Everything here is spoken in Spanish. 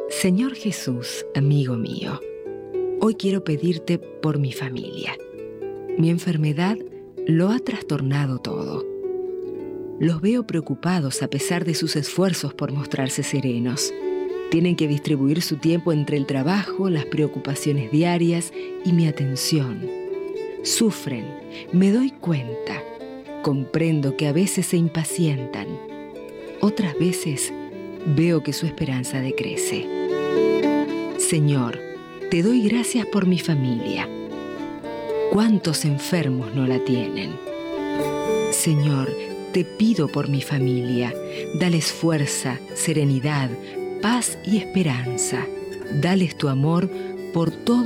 Señor Jesús, amigo mío, hoy quiero pedirte por mi familia. Mi enfermedad lo ha trastornado todo. Los veo preocupados a pesar de sus esfuerzos por mostrarse serenos. Tienen que distribuir su tiempo entre el trabajo, las preocupaciones diarias y mi atención. Sufren, me doy cuenta. Comprendo que a veces se impacientan. Otras veces veo que su esperanza decrece. Señor, te doy gracias por mi familia. ¿Cuántos enfermos no la tienen? Señor, te pido por mi familia. Dales fuerza, serenidad, paz y esperanza. Dales tu amor por todo